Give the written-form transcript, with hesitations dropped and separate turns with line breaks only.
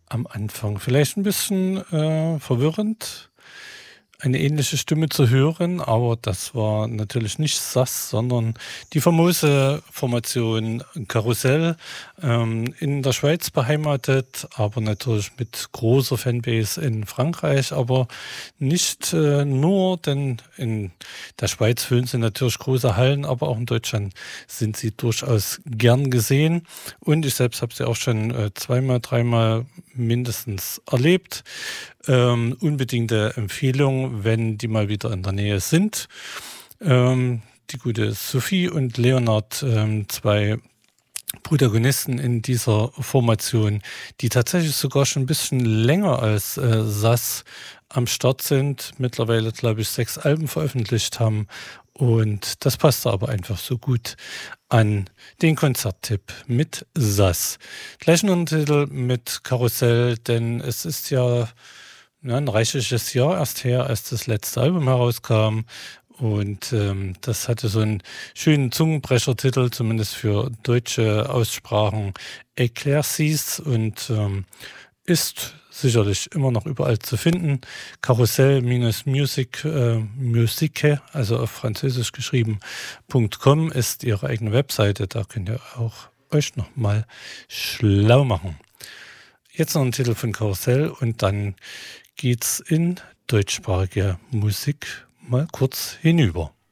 am Anfang vielleicht ein bisschen, verwirrend, eine ähnliche Stimme zu hören, aber das war natürlich nicht Sass, sondern die famose Formation Karussell, in der Schweiz beheimatet, aber natürlich mit großer Fanbase in Frankreich, aber nicht, nur, denn in der Schweiz füllen sie natürlich große Hallen, aber auch in Deutschland sind sie durchaus gern gesehen und ich selbst habe sie auch schon, zweimal, dreimal mindestens erlebt. Unbedingte Empfehlung, wenn die mal wieder in der Nähe sind. Die gute Sophie und Leonard, 2 Protagonisten in dieser Formation, die tatsächlich sogar schon ein bisschen länger als Sass am Start sind. Mittlerweile, glaube ich, 6 Alben veröffentlicht haben. Und das passte aber einfach so gut an den Konzerttipp mit Sass. Gleichen Untertitel mit Karussell, denn es ist ja, ein reichliches Jahr erst her, als das letzte Album herauskam. Und das hatte so einen schönen Zungenbrechertitel, zumindest für deutsche Aussprachen, Eclaircies, und ist sicherlich immer noch überall zu finden. Karussell-Music, Musique, also auf Französisch geschrieben, .com ist ihre eigene Webseite. Da könnt ihr auch euch nochmal schlau machen. Jetzt noch ein Titel von Karussell und dann geht's in deutschsprachige Musik mal kurz hinüber.